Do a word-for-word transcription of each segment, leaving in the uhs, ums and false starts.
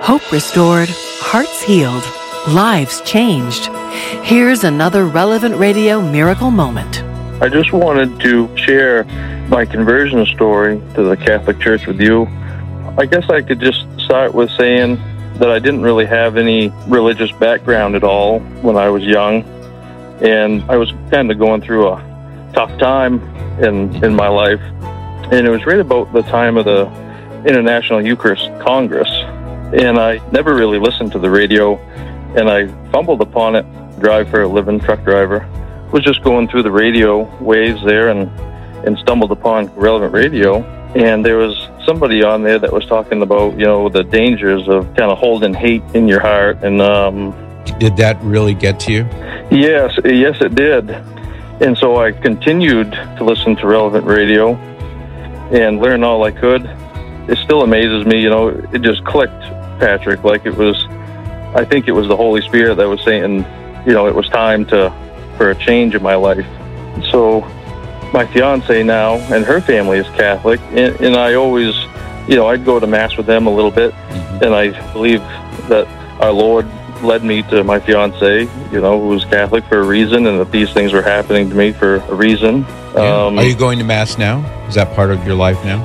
Hope restored, hearts healed, lives changed. Here's another Relevant Radio miracle moment. I just wanted to share my conversion story to the Catholic Church with you. I guess I could just start with saying that I didn't really have any religious background at all when I was young, and I was kind of going through a tough time in in my life. And it was right about the time of the International Eucharist Congress, and I never really listened to the radio, and I fumbled upon it. Drive for a living, truck driver. Was just going through the radio waves there and, and stumbled upon Relevant Radio, and there was somebody on there that was talking about, you know, the dangers of kind of holding hate in your heart. And um, did that really get to you? Yes, yes, it did. And so I continued to listen to Relevant Radio and learn all I could. It still amazes me, you know, it just clicked, Patrick, like it was, I think it was the Holy Spirit that was saying, you know, it was time to for a change in my life. So my fiance now, and her family is Catholic, and, and I always, you know, I'd go to Mass with them a little bit, mm-hmm. and I believe that our Lord led me to my fiance, you know, who was Catholic for a reason, and that these things were happening to me for a reason. Yeah. Um, Are you going to Mass now? Is that part of your life now?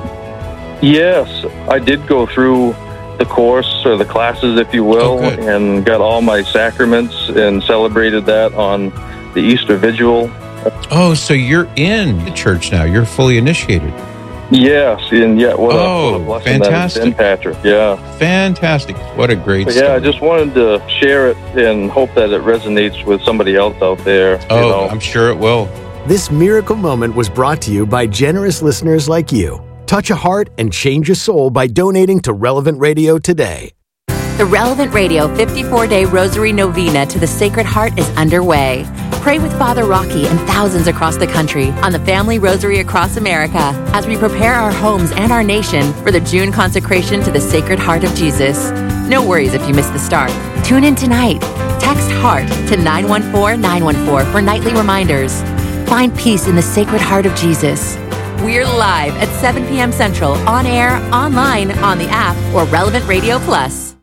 Yes, I did go through the course, or the classes, if you will, oh, and got all my sacraments and celebrated that on the Easter Vigil. Oh, so you're in the church now. You're fully initiated. Yes, and yeah, what, oh, a, what a blessing fantastic. that has been, Patrick. Yeah. Fantastic. What a great but story. Yeah, I just wanted to share it and hope that it resonates with somebody else out there. Oh, you know. I'm sure it will. This miracle moment was brought to you by generous listeners like you. Touch a heart and change a soul by donating to Relevant Radio today. The Relevant Radio fifty-four day Rosary Novena to the Sacred Heart is underway. Pray with Father Rocky and thousands across the country on the Family Rosary across America as we prepare our homes and our nation for the June consecration to the Sacred Heart of Jesus. No worries if you miss the start. Tune in tonight. Text HEART to nine one four nine one four for nightly reminders. Find peace in the Sacred Heart of Jesus. We're live at seven p.m. Central, on air, online, on the app, or Relevant Radio Plus.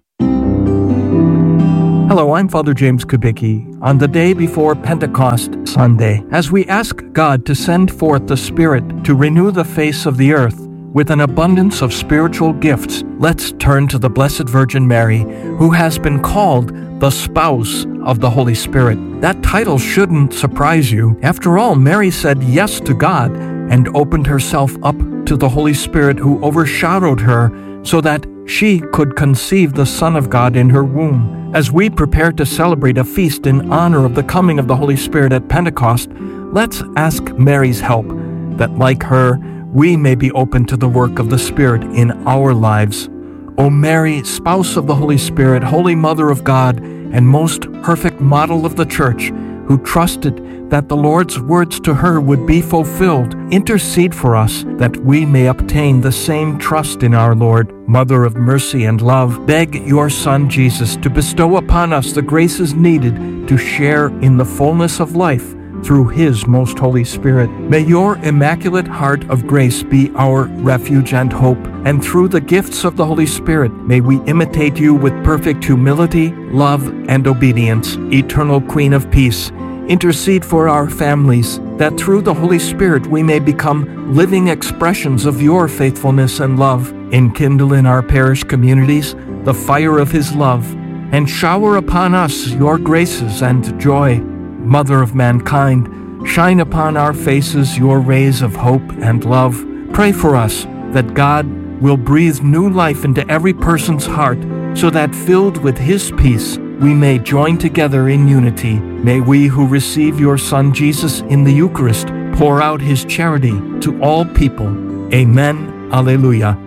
Hello, I'm Father James Kubicki. On the day before Pentecost Sunday, as we ask God to send forth the Spirit to renew the face of the earth with an abundance of spiritual gifts, let's turn to the Blessed Virgin Mary, who has been called the spouse of the Holy Spirit. That title shouldn't surprise you. After all, Mary said yes to God and opened herself up to the Holy Spirit, who overshadowed her so that she could conceive the Son of God in her womb. As we prepare to celebrate a feast in honor of the coming of the Holy Spirit at Pentecost, let's ask Mary's help, that like her, we may be open to the work of the Spirit in our lives. O Mary, spouse of the Holy Spirit, Holy Mother of God, and most perfect model of the Church, who trusted that the Lord's words to her would be fulfilled, intercede for us that we may obtain the same trust in our Lord. Mother of mercy and love, beg your Son Jesus to bestow upon us the graces needed to share in the fullness of life through His most Holy Spirit. May your Immaculate Heart of Grace be our refuge and hope, and through the gifts of the Holy Spirit, may we imitate you with perfect humility, love, and obedience. Eternal Queen of Peace, intercede for our families, that through the Holy Spirit we may become living expressions of your faithfulness and love. Enkindle in our parish communities the fire of His love, and shower upon us your graces and joy. Mother of mankind, shine upon our faces your rays of hope and love. Pray for us that God will breathe new life into every person's heart, so that filled with His peace, we may join together in unity. May we who receive your Son Jesus in the Eucharist pour out His charity to all people. Amen. Alleluia.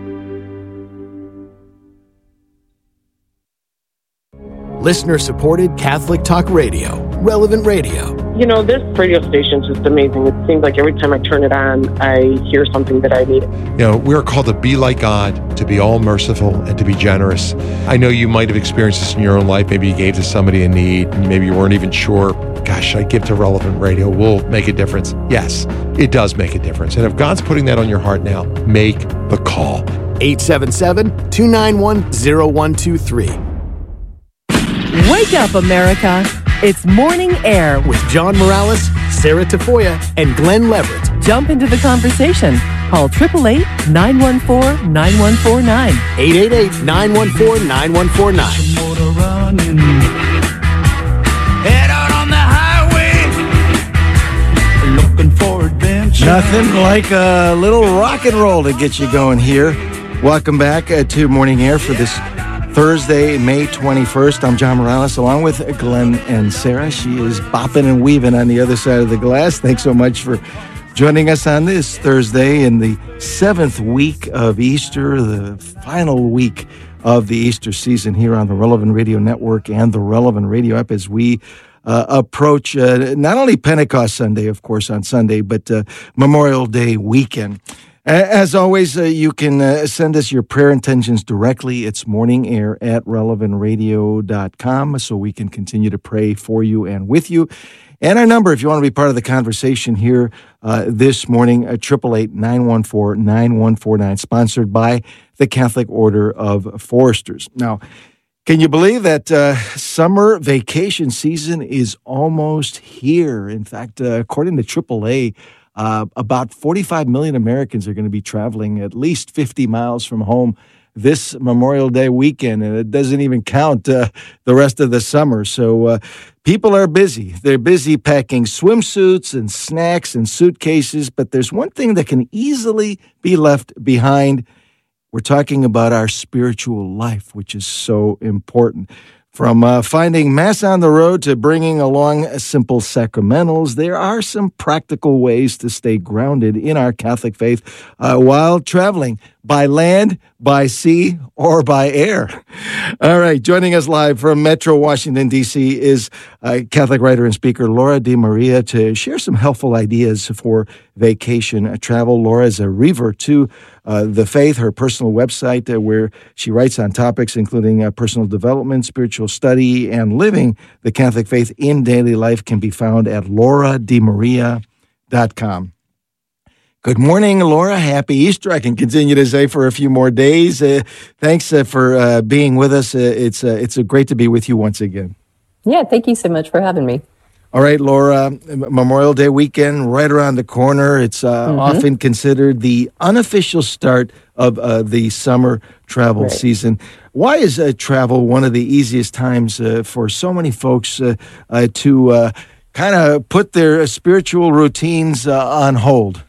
Listener-supported Catholic Talk Radio, Relevant Radio. You know, this radio station is just amazing. It seems like every time I turn it on, I hear something that I need. You know, we're called to be like God, to be all merciful, and to be generous. I know you might have experienced this in your own life. Maybe you gave to somebody in need, and maybe you weren't even sure, gosh, I give to Relevant Radio. Will make a difference. Yes, it does make a difference. And if God's putting that on your heart now, make the call. eight seven seven, two nine one, zero one two three. Wake up, America. It's Morning Air With John Morales, Sarah Tafoya, and Glenn Leverett. Jump into the conversation. Call eight eight eight, nine one four, nine one four nine. eight eight eight, nine one four, nine one four nine. Head out on the highway, looking for adventure. Nothing like a little rock and roll to get you going here. Welcome back uh, to Morning Air for this Thursday, May twenty-first. I'm John Morales, along with Glenn and Sarah. She is bopping and weaving on the other side of the glass. Thanks so much for joining us on this Thursday in the seventh week of Easter, the final week of the Easter season here on the Relevant Radio Network and the Relevant Radio app as we uh, approach uh, not only Pentecost Sunday, of course, on Sunday, but uh, Memorial Day weekend. As always, uh, you can uh, send us your prayer intentions directly. It's morningair at relevant radio dot com so we can continue to pray for you and with you. And our number, if you want to be part of the conversation here uh, this morning, eight eight eight, nine one four, nine one four nine, sponsored by the Catholic Order of Foresters. Now, can you believe that uh, summer vacation season is almost here? In fact, uh, according to triple A, Uh, about forty-five million Americans are going to be traveling at least fifty miles from home this Memorial Day weekend, and it doesn't even count uh, the rest of the summer. So uh, people are busy. They're busy packing swimsuits and snacks and suitcases, but there's one thing that can easily be left behind. We're talking about our spiritual life, which is so important. From uh, finding Mass on the road to bringing along simple sacramentals, there are some practical ways to stay grounded in our Catholic faith uh, while traveling by land, by sea, or by air. All right, joining us live from Metro Washington, D C is uh, Catholic writer and speaker Laura DiMaria to share some helpful ideas for vacation travel. Laura is a revert to uh, the faith, her personal website uh, where she writes on topics including uh, personal development, spiritual study, and living the Catholic faith in daily life can be found at laura di maria dot com. Good morning, Laura. Happy Easter. I can continue to say for a few more days. Uh, thanks uh, for uh, being with us. Uh, it's uh, it's uh, great to be with you once again. Yeah, thank you so much for having me. All right, Laura, Memorial Day weekend right around the corner. It's uh, mm-hmm. often considered the unofficial start of uh, the summer travel right. season. Why is uh, travel one of the easiest times uh, for so many folks uh, uh, to uh, kind of put their spiritual routines uh, on hold?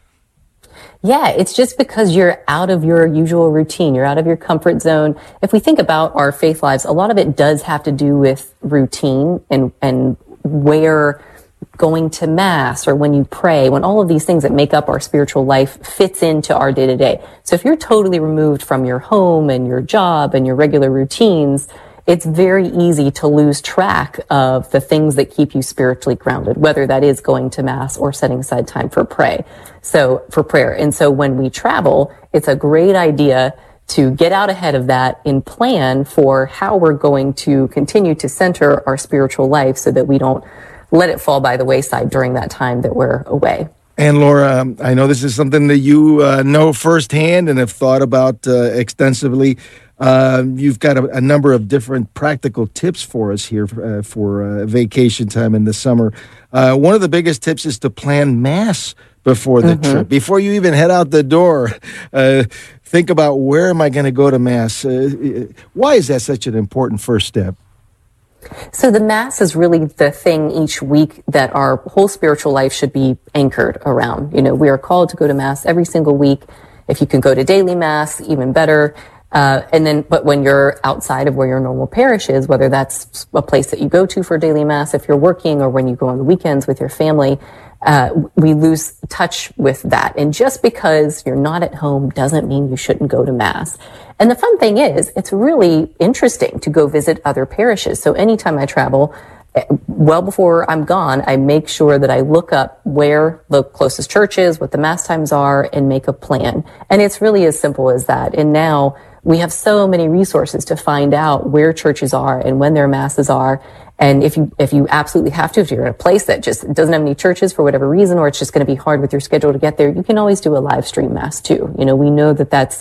Yeah, it's just because you're out of your usual routine. You're out of your comfort zone. If we think about our faith lives, a lot of it does have to do with routine and, and where going to Mass or when you pray, when all of these things that make up our spiritual life fits into our day to day. So if you're totally removed from your home and your job and your regular routines, it's very easy to lose track of the things that keep you spiritually grounded, whether that is going to Mass or setting aside time for pray. So for prayer. And so when we travel, it's a great idea to get out ahead of that and plan for how we're going to continue to center our spiritual life so that we don't let it fall by the wayside during that time that we're away. And Laura, I know this is something that you uh, know firsthand and have thought about uh, extensively. Uh, you've got a, a number of different practical tips for us here uh, for uh, vacation time in the summer. Uh, one of the biggest tips is to plan Mass before the mm-hmm. trip. Before you even head out the door, uh, think about where am I going to go to Mass? Uh, why is that such an important first step? So the Mass is really the thing each week that our whole spiritual life should be anchored around. You know, we are called to go to Mass every single week. If you can go to daily Mass, even better. Uh, and then, but when you're outside of where your normal parish is, whether that's a place that you go to for daily Mass, if you're working, or when you go on the weekends with your family, uh, we lose touch with that. And just because you're not at home doesn't mean you shouldn't go to Mass. And the fun thing is, it's really interesting to go visit other parishes. So anytime I travel, well before I'm gone, I make sure that I look up where the closest church is, what the Mass times are, and make a plan. And it's really as simple as that. And now we have so many resources to find out where churches are and when their Masses are. And if you, if you absolutely have to, if you're in a place that just doesn't have any churches for whatever reason, or it's just going to be hard with your schedule to get there, you can always do a live stream Mass too. You know, we know that that's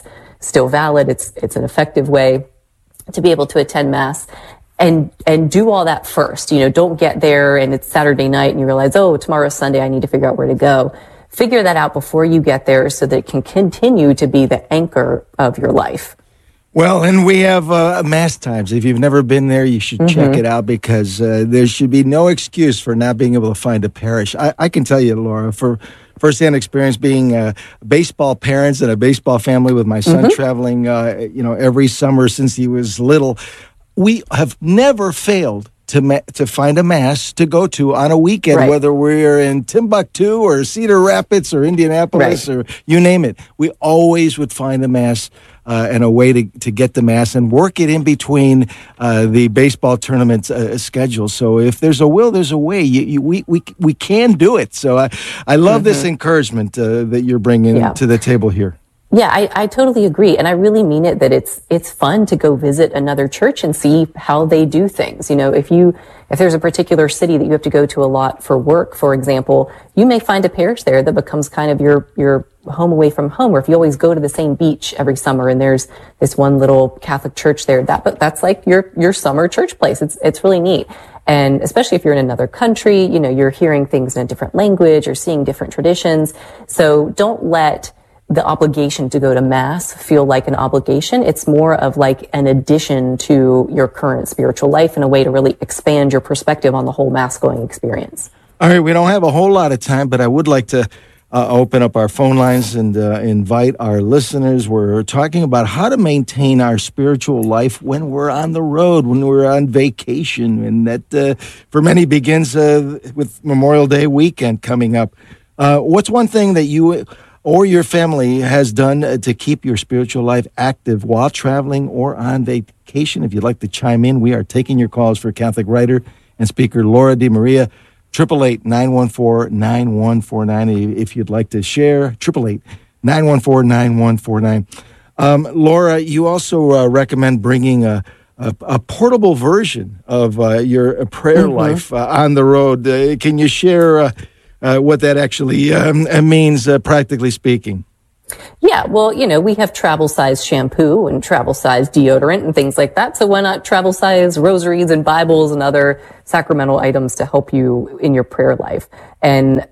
still valid. It's it's an effective way to be able to attend Mass. And, and do all that first. You know, don't get there and it's Saturday night and you realize, oh, tomorrow's Sunday, I need to figure out where to go. Figure that out before you get there so that it can continue to be the anchor of your life. Well, and we have uh, Mass times. If you've never been there, you should mm-hmm. check it out because uh, there should be no excuse for not being able to find a parish. I, I can tell you, Laura, for firsthand experience being uh, baseball parents and a baseball family with my son mm-hmm. traveling, uh, you know, every summer since he was little, we have never failed to ma- to find a Mass to go to on a weekend, right. whether we're in Timbuktu or Cedar Rapids or Indianapolis right. or you name it. We always would find a Mass uh, and a way to, to get the Mass and work it in between uh, the baseball tournament uh, schedule. So if there's a will, there's a way. You, you, we, we we can do it. So I, I love mm-hmm. this encouragement uh, that you're bringing yeah. to the table here. Yeah, I, I totally agree. And I really mean it that it's, it's fun to go visit another church and see how they do things. You know, if you, if there's a particular city that you have to go to a lot for work, for example, you may find a parish there that becomes kind of your, your home away from home. Or if you always go to the same beach every summer and there's this one little Catholic church there, that, but that's like your, your summer church place. It's, it's really neat. And especially if you're in another country, you know, you're hearing things in a different language or seeing different traditions. So don't let the obligation to go to Mass feel like an obligation. It's more of like an addition to your current spiritual life and a way to really expand your perspective on the whole Mass going experience. All right, we don't have a whole lot of time, but I would like to uh, open up our phone lines and uh, invite our listeners. We're talking about how to maintain our spiritual life when we're on the road, when we're on vacation, and that uh, for many begins uh, with Memorial Day weekend coming up. Uh, what's one thing that you or your family has done to keep your spiritual life active while traveling or on vacation? If you'd like to chime in, we are taking your calls for Catholic writer and speaker Laura DiMaria, eight eight eight, nine one four, nine one four nine. If you'd like to share, eight eight eight, nine one four, nine one four nine. Um, Laura, you also uh, recommend bringing a, a, a portable version of uh, your prayer mm-hmm. life uh, on the road. Uh, can you share uh, Uh, what that actually um, means, uh, practically speaking? Yeah, well, you know, we have travel-size shampoo and travel-size deodorant and things like that. So why not travel-size rosaries and Bibles and other sacramental items to help you in your prayer life? And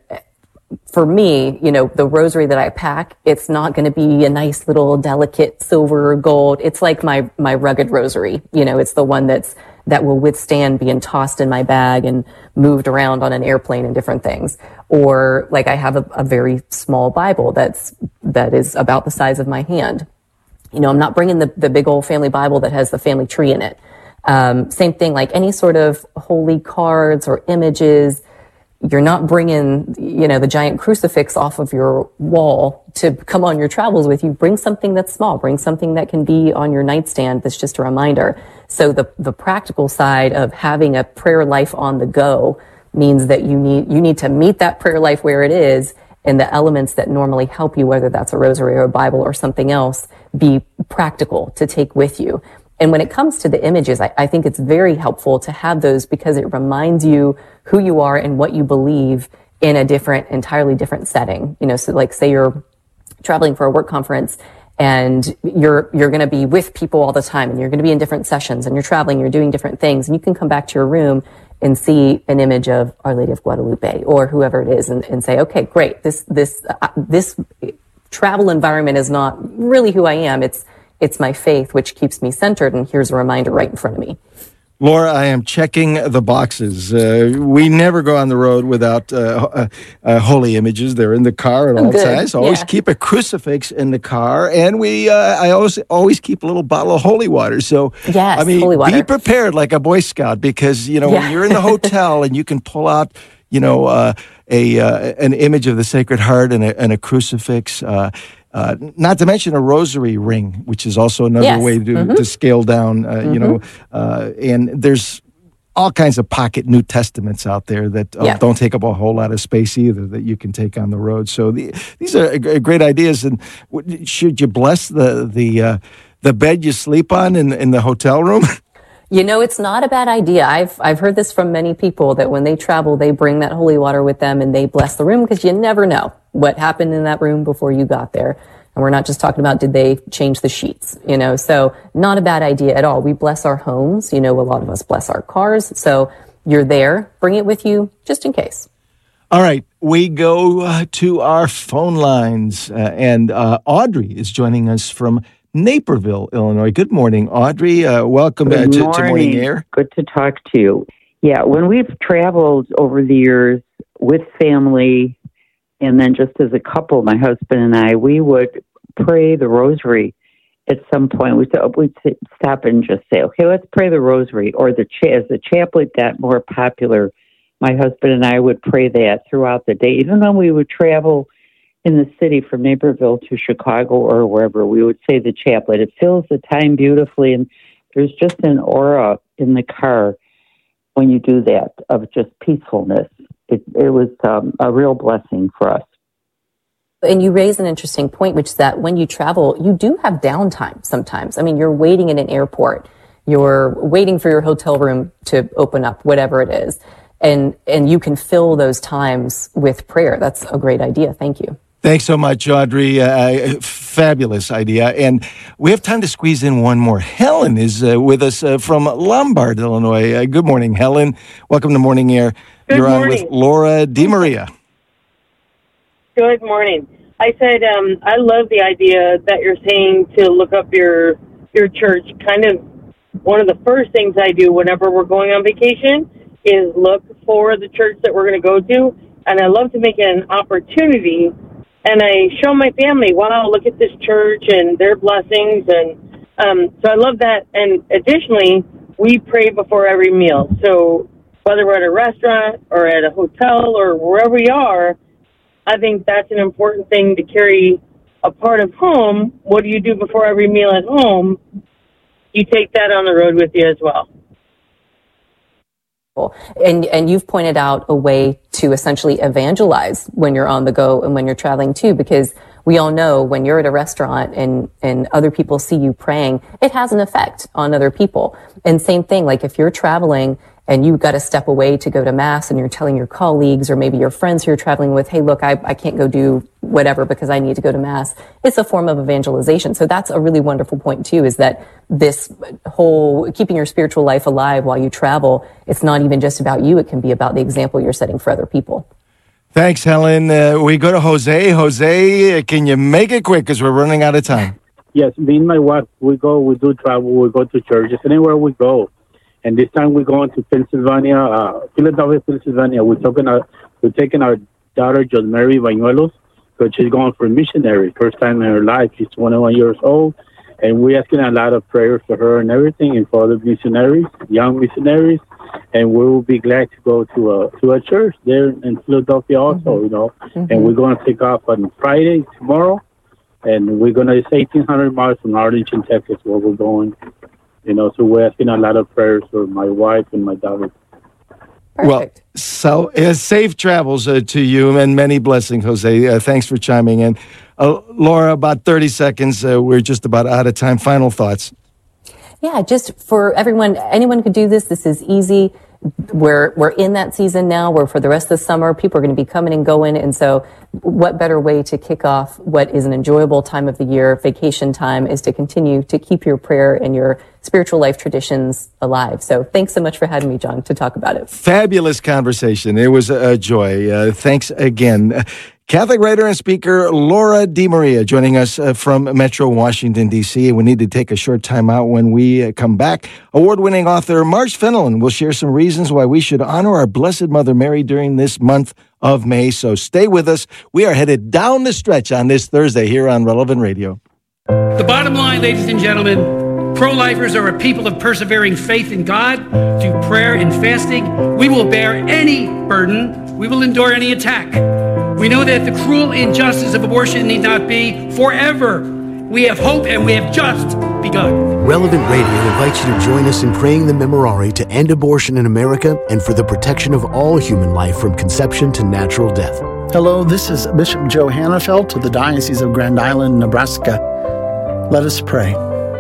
for me, you know, the rosary that I pack, it's not going to be a nice little delicate silver or gold. It's like my, my rugged rosary. You know, it's the one that's that will withstand being tossed in my bag and moved around on an airplane and different things. Or like I have a, a very small Bible that's, that is about the size of my hand. You know, I'm not bringing the, the big old family Bible that has the family tree in it. Um, same thing, like any sort of holy cards or images. You're not bringing, you know, the giant crucifix off of your wall to come on your travels with you. Bring something that's small. Bring something that can be on your nightstand that's just a reminder. So the, the practical side of having a prayer life on the go means that you need, you need to meet that prayer life where it is, and the elements that normally help you, whether that's a rosary or a Bible or something else, be practical to take with you. And when it comes to the images, I, I think it's very helpful to have those because it reminds you who you are and what you believe in a different, entirely different setting. You know, so like say you're traveling for a work conference and you're, you're going to be with people all the time and you're going to be in different sessions and you're traveling, you're doing different things, and you can come back to your room and see an image of Our Lady of Guadalupe or whoever it is and, and say, okay, great. This, this, uh, this travel environment is not really who I am. It's, It's my faith, which keeps me centered, and here's a reminder right in front of me. Laura, I am checking the boxes. Uh, we never go on the road without uh, uh, uh, holy images. They're in the car at all Good. times. Always yeah. keep a crucifix in the car, and we. Uh, I always always keep a little bottle of holy water. So, yes, I mean, holy water. Be prepared like a Boy Scout, because you know yeah. when you're in the hotel and you can pull out, you know, uh, a uh, an image of the Sacred Heart and a, and a crucifix. Uh, Uh, not to mention a rosary ring, which is also another yes. way to, mm-hmm. to scale down, uh, mm-hmm. you know, uh, and there's all kinds of pocket New Testaments out there that uh, yeah. don't take up a whole lot of space either that you can take on the road. So the, these are great ideas. And should you bless the the uh, the bed you sleep on in, in the hotel room? You know, it's not a bad idea. I've I've heard this from many people that when they travel, they bring that holy water with them and they bless the room because you never know what happened in that room before you got there. And we're not just talking about did they change the sheets, you know, so not a bad idea at all. We bless our homes. You know, a lot of us bless our cars. So you're there. Bring it with you just in case. All right. We go uh, to our phone lines. Uh, and uh, Audrey is joining us from Naperville, Illinois. Good morning, Audrey. Uh, welcome uh, to, to Morning Air. Good to talk to you. Yeah, when we've traveled over the years with family, and then just as a couple, my husband and I, we would pray the rosary at some point. We'd, we'd stop and just say, okay, let's pray the rosary. Or the cha- as the chaplet got more popular, my husband and I would pray that throughout the day. Even though we would travel in the city from Naperville to Chicago or wherever, we would say the chaplet. It fills the time beautifully, and there's just an aura in the car when you do that of just peacefulness. It, it was um, a real blessing for us. And you raise an interesting point, which is that when you travel, you do have downtime sometimes. I mean, you're waiting in an airport, you're waiting for your hotel room to open up, whatever it is. And, and you can fill those times with prayer. That's a great idea. Thank you. Thanks so much, Audrey. Uh, fabulous idea. And we have time to squeeze in one more. Helen is uh, with us uh, from Lombard, Illinois. Uh, good morning, Helen. Welcome to Morning Air. Good You're morning. on with Laura DiMaria. Good morning. I said um, I love the idea that you're saying to look up your your church. Kind of one of the first things I do whenever we're going on vacation is look for the church that we're going to go to. And I love to make it an opportunity. And I show my family, wow, look at this church and their blessings. And um, so I love that. And additionally, we pray before every meal. So whether we're at a restaurant or at a hotel or wherever we are, I think that's an important thing to carry a part of home. What do you do before every meal at home? You take that on the road with you as well. And and you've pointed out a way to essentially evangelize when you're on the go and when you're traveling too, because we all know when you're at a restaurant and, and other people see you praying, it has an effect on other people. And same thing, like if you're traveling and you've got to step away to go to Mass and you're telling your colleagues or maybe your friends who you're traveling with, hey, look, I, I can't go do whatever because I need to go to Mass. It's a form of evangelization. So that's a really wonderful point too, is that this whole keeping your spiritual life alive while you travel, it's not even just about you. It can be about the example you're setting for other people. Thanks, Helen. Uh, we go to Jose. Jose, can you make it quick because we're running out of time? Yes, me and my wife, we go, we do travel, we go to churches, anywhere we go. And this time we're going to Pennsylvania, uh, Philadelphia, Pennsylvania. We're taking our, we're taking our daughter, Just Mary Bañuelos, because she's going for a missionary, first time in her life. She's twenty-one years old, and we're asking a lot of prayers for her and everything, and for other missionaries, young missionaries. And we will be glad to go to a to a church there in Philadelphia also, mm-hmm. you know. Mm-hmm. And we're going to take off on Friday, tomorrow, and we're going to, it's eighteen hundred miles from Arlington, Texas, where we're going. You know, so we're asking a lot of prayers for my wife and my daughter. Perfect. Well, so uh, safe travels uh, to you and many blessings, Jose. Uh, thanks for chiming in. Uh, Laura, about thirty seconds. Uh, we're just about out of time. Final thoughts. Yeah, just for everyone, anyone could do this. This is easy. We're we're in that season now where for the rest of the summer, people are going to be coming and going. And so what better way to kick off what is an enjoyable time of the year, vacation time, is to continue to keep your prayer and your spiritual life traditions alive. So thanks so much for having me, John, to talk about it. Fabulous conversation. It was a joy. Uh, thanks again. Catholic writer and speaker Laura DiMaria joining us uh, from Metro Washington, D C We need to take a short time out. When we uh, come back, award-winning author Marge Fenelon will share some reasons why we should honor our Blessed Mother Mary during this month of May. So stay with us. We are headed down the stretch on this Thursday here on Relevant Radio. The bottom line, ladies and gentlemen, pro-lifers are a people of persevering faith in God through prayer and fasting. We will bear any burden. We will endure any attack. We know that the cruel injustice of abortion need not be forever. We have hope, and we have just begun. Relevant Radio invites you to join us in praying the Memorare to end abortion in America and for the protection of all human life from conception to natural death. Hello, this is Bishop Joe Hannafelt of the Diocese of Grand Island, Nebraska. Let us pray.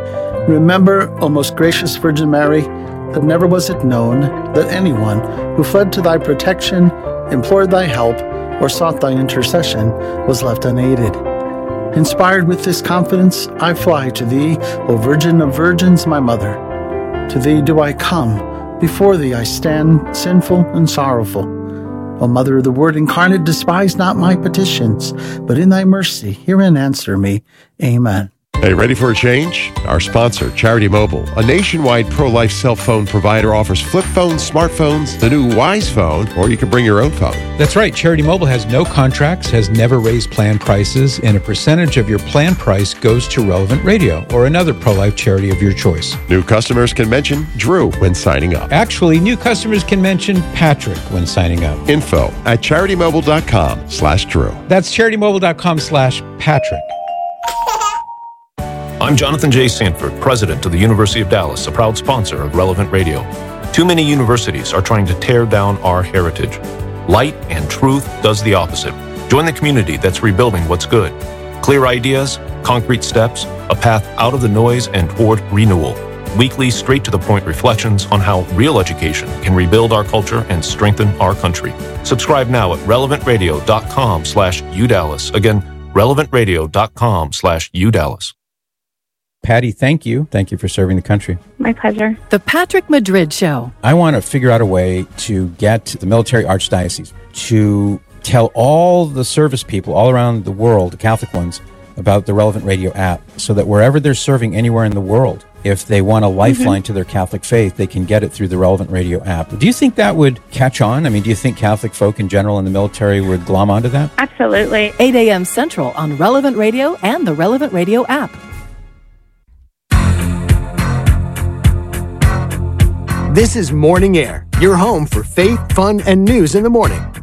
Remember, O most gracious Virgin Mary, that never was it known that anyone who fled to thy protection, implored thy help, or sought thy intercession was left unaided. Inspired with this confidence, I fly to thee, O Virgin of Virgins, my mother. To thee do I come, before thee I stand, sinful and sorrowful. O Mother of the Word incarnate, despise not my petitions, but in thy mercy hear and answer me. Amen. Hey, ready for a change? Our sponsor, Charity Mobile, a nationwide pro-life cell phone provider, offers flip phones, smartphones, the new Wise Phone, or you can bring your own phone. That's right. Charity Mobile has no contracts, has never raised plan prices, and a percentage of your plan price goes to Relevant Radio or another pro-life charity of your choice. New customers can mention Drew when signing up. Actually, new customers can mention Patrick when signing up. Info at charitymobile.com slash Drew. That's charitymobile.com slash Patrick. I'm Jonathan J. Sanford, president of the University of Dallas, a proud sponsor of Relevant Radio. Too many universities are trying to tear down our heritage. Light and truth does the opposite. Join the community that's rebuilding what's good. Clear ideas, concrete steps, a path out of the noise and toward renewal. Weekly, straight-to-the-point reflections on how real education can rebuild our culture and strengthen our country. Subscribe now at relevantradio.com slash UDallas. Again, relevantradio.com slash UDallas. Patty, thank you. Thank you for serving the country. My pleasure. The Patrick Madrid Show. I want to figure out a way to get the military archdiocese to tell all the service people all around the world, the Catholic ones, about the Relevant Radio app so that wherever they're serving anywhere in the world, if they want a lifeline mm-hmm. to their Catholic faith, they can get it through the Relevant Radio app. Do you think that would catch on? I mean, do you think Catholic folk in general in the military would glom onto that? Absolutely. eight a.m. Central on Relevant Radio and the Relevant Radio app. This is Morning Air, your home for faith, fun, and news in the morning